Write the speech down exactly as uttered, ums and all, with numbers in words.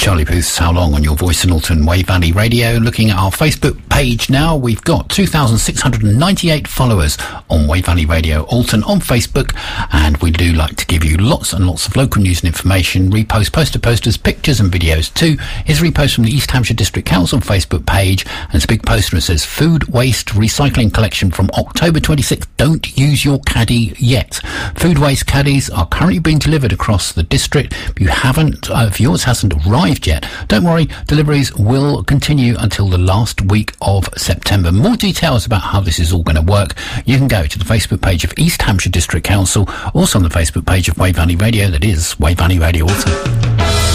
Charlie Puth's How Long on your voice in Alton, Wave Valley Radio. Looking at our Facebook page now, we've got two thousand six hundred ninety-eight followers on Wave Valley Radio Alton on Facebook, and we do like to give you lots and lots of local news and information, repost poster posters, pictures and videos too. Here's a repost from the East Hampshire District Council Facebook page, and it's a big poster that says food waste recycling collection from October twenty-sixth. Don't use your caddy yet. Food waste caddies are currently being delivered across the district. If you haven't, uh, if yours hasn't arrived yet, don't worry, deliveries will continue until the last week of September. More details about how this is all going to work, you can go to the Facebook page of East Hampshire District Council, also on the Facebook page of Wave Valley Radio, that is Wave Valley Radio Alton.